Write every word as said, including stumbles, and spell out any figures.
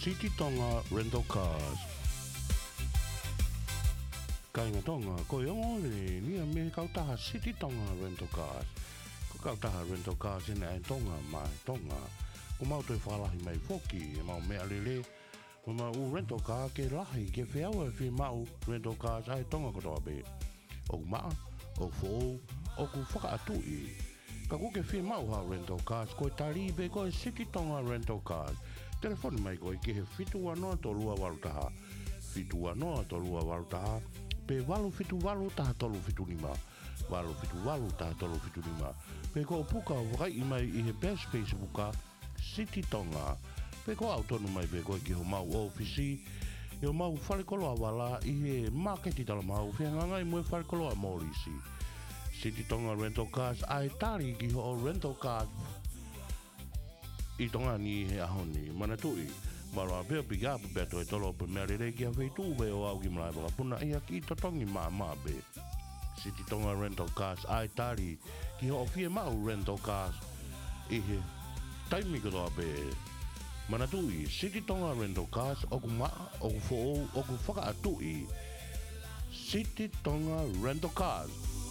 City Tonga Rental Cars. Kainga tonga, ko yongo ni ni me kautaha City Tonga Rental Cars. Ko kautaha Rental Cars ina e tonga mai tonga. Ko mau toi whalahi mai foki, mau mea lele. Mama u rental car ke lahi ke whiaua fi mau rental cars ai tonga kotoa be. O maa, o fōu, o ku whakaatui. Ka kuke whi mau ha rental cars, koe tari be koe City Tonga Rental Cars. Telefoni mai koe ke he whitu anoa to lua warutaha. Whitu anoa to lua warutaha. Pe walu whitu walu taha tolu whitu lima. Walu whitu walu taha tolu whitu lima. Pe ko puka wakai imai i he best Facebooka City Tonga. Pe ko autonu mai pe koe ki ho mau ofisi. Yo mau wharekolo a wala i he marketi tala mau. Whiangangai mue wharekolo a morisi. City Tonga Rental Cars ai tari ki ho rental cars i tonga ni he ahoni mana tui mara pe piga pe to e tolo pe mere ki a feitu be o au ki mara ba puna ia ki to tongi ma ma be City Tonga Rental Cars ai tari ki ho fie ma rental cars i he taimi ko be mana tui City Tonga Rental Cars o ku ma o ku fo o ku whaka atui City Tonga Rental Cars.